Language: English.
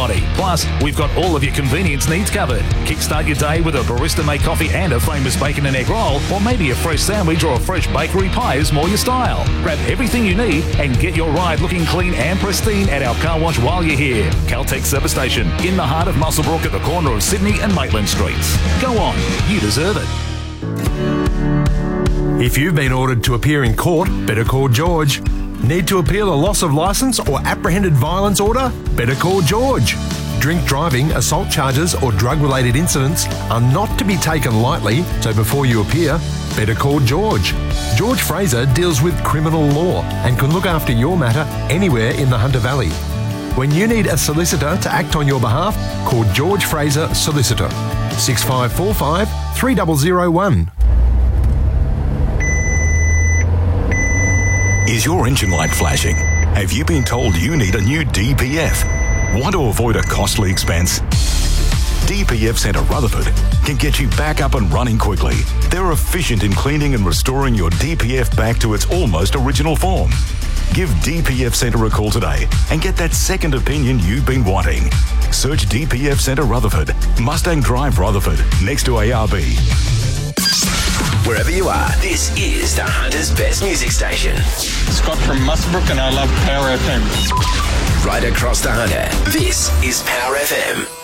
body. Plus, we've got all of your convenience needs covered. Kickstart your day with a barista-made coffee and a famous bacon and egg roll, or maybe a fresh sandwich or a fresh bakery pie is more your style. Grab everything you need and get your ride looking clean and pristine at our car wash while you're here. Caltex Service Station, in the heart of Muswellbrook at the corner of Sydney and Maitland Streets. Go on, you deserve it. If you've been ordered to appear in court, better call George. Need to appeal a loss of licence or apprehended violence order? Better call George. Drink driving, assault charges or drug-related incidents are not to be taken lightly, so before you appear, better call George. George Fraser deals with criminal law and can look after your matter anywhere in the Hunter Valley. When you need a solicitor to act on your behalf, call George Fraser Solicitor. 6545 3001. Is your engine light flashing? Have you been told you need a new DPF? Want to avoid a costly expense? DPF Centre Rutherford can get you back up and running quickly. They're efficient in cleaning and restoring your DPF back to its almost original form. Give DPF Centre a call today and get that second opinion you've been wanting. Search DPF Centre Rutherford, Mustang Drive Rutherford, next to ARB. Wherever you are, this is the Hunter's best music station. Scott from Muswellbrook and I love Power FM. Right across the Hunter, this is Power FM.